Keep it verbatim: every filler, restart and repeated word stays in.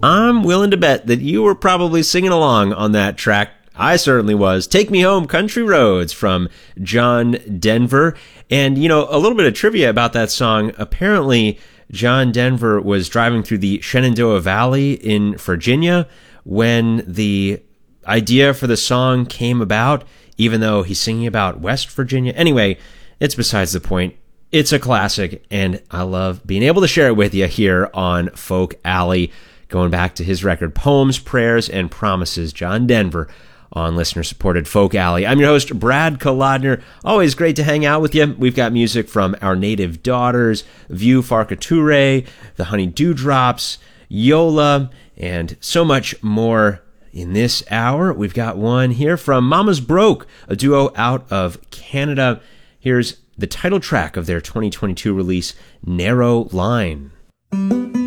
I'm willing to bet that you were probably singing along on that track. I certainly was. Take Me Home, Country Roads from John Denver. And, you know, a little bit of trivia about that song. Apparently, John Denver was driving through the Shenandoah Valley in Virginia when the idea for the song came about, even though he's singing about West Virginia. Anyway, it's besides the point. It's a classic, and I love being able to share it with you here on Folk Alley, going back to his record, Poems, Prayers, and Promises, John Denver, on listener-supported Folk Alley. I'm your host, Brad Kolodner. Always great to hang out with you. We've got music from Our Native Daughters, View Farkature, The Honey Dewdrops, Yola, and so much more in this hour. We've got one here from Mama's Broke, a duo out of Canada. Here's the title track of their twenty twenty-two release, Narrow Line.